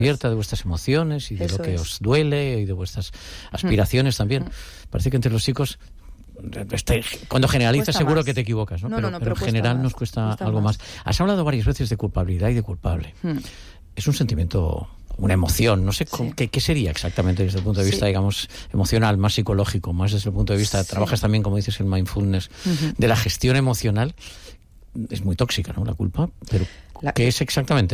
abierta de vuestras emociones y de Eso lo que es. os duele y de vuestras aspiraciones también. Parece que entre los chicos, cuando generalizas Cuesta seguro más. que te equivocas, ¿no? No, pero no, pero en pero general cuesta nos más, cuesta cuesta algo más. más. Has hablado varias veces de culpabilidad y de culpable. Es un sentimiento, una emoción, no sé qué sería exactamente desde el punto de vista, digamos, emocional, más psicológico, más desde el punto de vista, trabajas también, como dices, en mindfulness, de la gestión emocional. Es muy tóxica, ¿no?, la culpa, pero ¿qué es exactamente?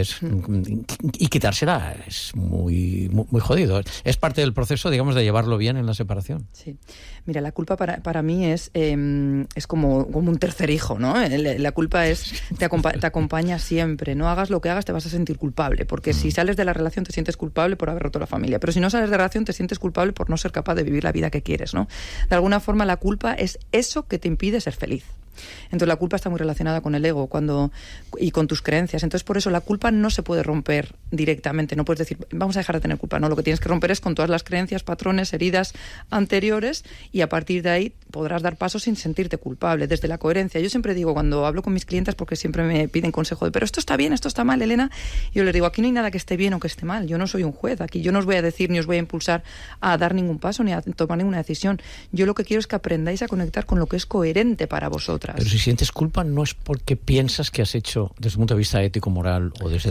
Y quitársela es muy jodido. Es parte del proceso, digamos, de llevarlo bien en la separación. Sí. Mira, la culpa para mí es como un tercer hijo, ¿no? La culpa te acompaña siempre. No hagas lo que hagas, te vas a sentir culpable. Porque si sales de la relación te sientes culpable por haber roto la familia. Pero si no sales de la relación te sientes culpable por no ser capaz de vivir la vida que quieres, ¿no? De alguna forma la culpa es eso que te impide ser feliz. Entonces la culpa está muy relacionada con el ego y con tus creencias. Entonces por eso la culpa no se puede romper directamente. No puedes decir, vamos a dejar de tener culpa. No, lo que tienes que romper es con todas las creencias, patrones, heridas anteriores, y a partir de ahí podrás dar pasos sin sentirte culpable, desde la coherencia. Yo siempre digo, cuando hablo con mis clientes, porque siempre me piden consejo de, pero esto está bien, esto está mal, Elena, yo les digo, aquí no hay nada que esté bien o que esté mal. Yo no soy un juez. Aquí yo no os voy a decir ni os voy a impulsar a dar ningún paso ni a tomar ninguna decisión. Yo lo que quiero es que aprendáis a conectar con lo que es coherente para vosotras. Pero si sientes culpa no es porque piensas que has hecho, desde un punto de vista ético, moral, o desde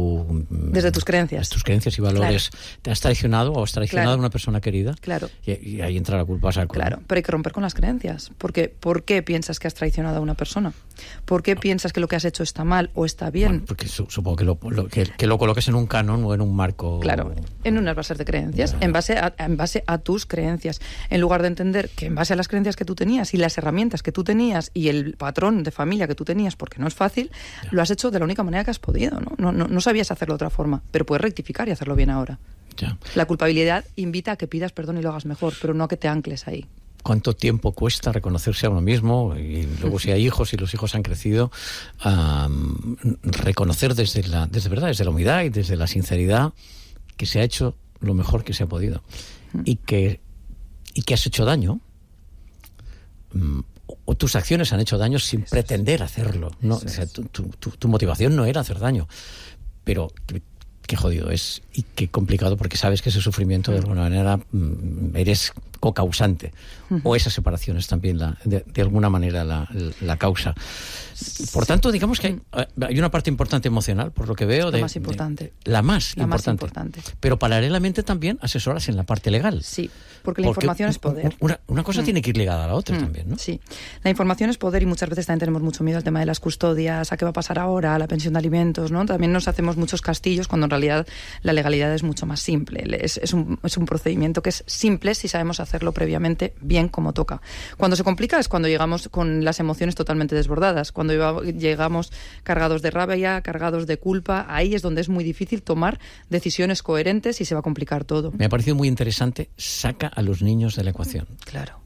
tus creencias. Tus creencias y valores, claro, te has traicionado o has traicionado a una persona querida. Claro. Y ahí entra la culpa. Claro, pero hay que romper con las creencias. Porque ¿por qué piensas que has traicionado a una persona? ¿Por qué piensas que lo que has hecho está mal o está bien? Bueno, porque supongo que lo coloques en un canon o en un marco. Claro, en unas bases de creencias, en base a tus creencias. En lugar de entender que en base a las creencias que tú tenías y las herramientas que tú tenías y el patrón de familia que tú tenías, porque no es fácil, lo has hecho de la única manera que has podido, ¿no? No sabías hacerlo de otra forma, pero puedes rectificar y hacerlo bien ahora. Ya. La culpabilidad invita a que pidas perdón y lo hagas mejor, pero no a que te ancles ahí. ¿Cuánto tiempo cuesta reconocerse a uno mismo? Y luego si hay hijos y los hijos han crecido, reconocer desde la humildad y desde la sinceridad que se ha hecho lo mejor que se ha podido y que has hecho daño, o tus acciones han hecho daño sin pretender hacerlo, ¿no? O sea, tu motivación no era hacer daño, pero qué jodido es y qué complicado, porque sabes que ese sufrimiento de alguna manera eres cocausante, o esa separación es también de alguna manera la causa. Por tanto, digamos que hay una parte importante emocional, por lo que veo. La más importante. Pero paralelamente también asesoras en la parte legal. Sí, porque la información es poder. Una cosa tiene que ir ligada a la otra también, ¿no? Sí, la información es poder, y muchas veces también tenemos mucho miedo al tema de las custodias, a qué va a pasar ahora, a la pensión de alimentos, ¿no? También nos hacemos muchos castillos cuando en realidad la legalidad es mucho más simple. Es un procedimiento que es simple si sabemos hacerlo previamente bien como toca. Cuando se complica es cuando llegamos con las emociones totalmente desbordadas, cuando llegamos cargados de rabia, cargados de culpa. Ahí es donde es muy difícil tomar decisiones coherentes y se va a complicar todo. Me ha parecido muy interesante, saca a los niños de la ecuación. Claro.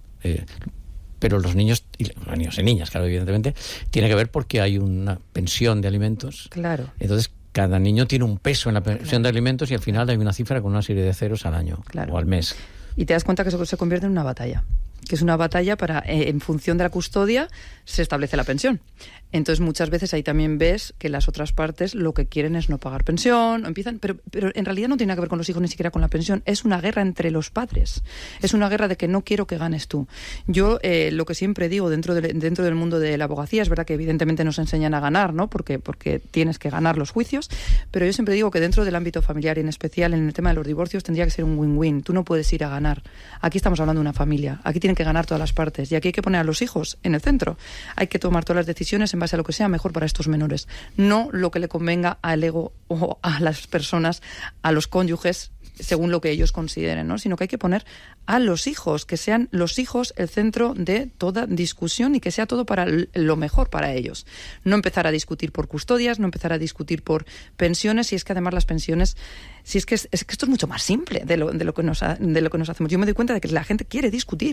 Pero los niños y niñas, claro, evidentemente, tiene que ver porque hay una pensión de alimentos. Claro. Entonces, cada niño tiene un peso en la pensión de alimentos y al final hay una cifra con una serie de ceros al año o al mes. Y te das cuenta que eso se convierte en una batalla. Que es una batalla para, en función de la custodia, se establece la pensión. Entonces muchas veces ahí también ves que las otras partes lo que quieren es no pagar pensión, pero en realidad no tiene nada que ver con los hijos ni siquiera con la pensión. Es una guerra entre los padres. Es una guerra de que no quiero que ganes tú. Yo lo que siempre digo dentro del mundo de la abogacía, es verdad que evidentemente nos enseñan a ganar, ¿no? Porque tienes que ganar los juicios, pero yo siempre digo que dentro del ámbito familiar y en especial en el tema de los divorcios tendría que ser un win-win. Tú no puedes ir a ganar. Aquí estamos hablando de una familia. Aquí tienen que ganar todas las partes y aquí hay que poner a los hijos en el centro. Hay que tomar todas las decisiones en base a lo que sea mejor para estos menores, no lo que le convenga al ego o a las personas, a los cónyuges, según lo que ellos consideren, ¿no? Sino que hay que poner a los hijos, que sean los hijos el centro de toda discusión y que sea todo para lo mejor para ellos. No empezar a discutir por custodias, no empezar a discutir por pensiones, y es que además las pensiones, si es que esto es mucho más simple de lo que nos hacemos. Yo me doy cuenta de que la gente quiere discutir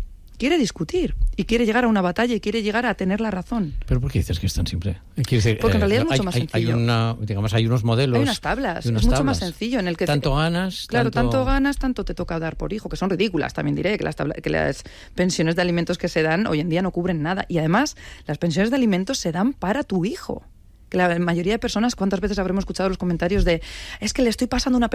y quiere llegar a una batalla y quiere llegar a tener la razón. ¿Pero por qué dices que es tan simple? Decir, porque en realidad es mucho más sencillo. Hay unos modelos. Hay unas tablas. Es mucho más sencillo en el que tanto ganas. Claro, tanto ganas, tanto te toca dar por hijo, que son ridículas, también diré, que las pensiones de alimentos que se dan hoy en día no cubren nada. Y además, las pensiones de alimentos se dan para tu hijo. Que la mayoría de personas, ¿cuántas veces habremos escuchado los comentarios de es que le estoy pasando una